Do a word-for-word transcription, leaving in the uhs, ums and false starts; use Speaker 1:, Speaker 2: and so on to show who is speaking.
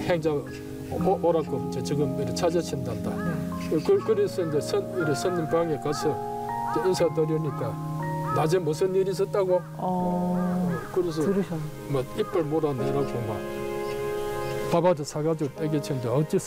Speaker 1: 행자 오, 오라고 이제 지금 이렇게 찾아친단다. 그, 그래서 이제 선, 이렇게 손님 방에 가서 이제 인사드리니까 낮에 무슨 일이 있었다고.
Speaker 2: 어,
Speaker 1: 그래서
Speaker 2: 들으셨네.
Speaker 1: 뭐 이빨 몰아내라고 막 밥아도 사가지고 떼게 쳤는데 어찌